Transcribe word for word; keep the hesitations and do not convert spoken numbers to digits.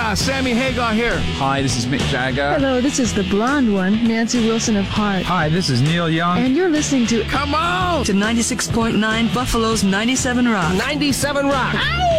Yeah, Sammy Hagar here. Hi, this is Mick Jagger. Hello, this is the blonde one, Nancy Wilson of Heart. Hi, this is Neil Young. And you're listening to Come on! To ninety-six point nine Buffalo's ninety-seven Rock. ninety-seven Rock. Aye!